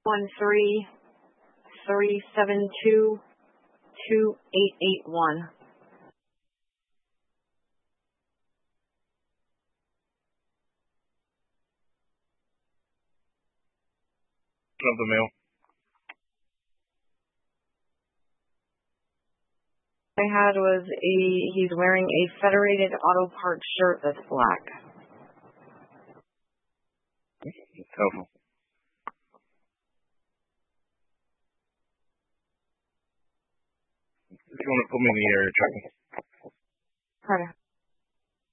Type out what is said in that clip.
13-372-2881. Of the mail. I had was he's wearing a Federated Auto Parts shirt that's black. That's helpful. If you want to put me in the area, check me. Carter.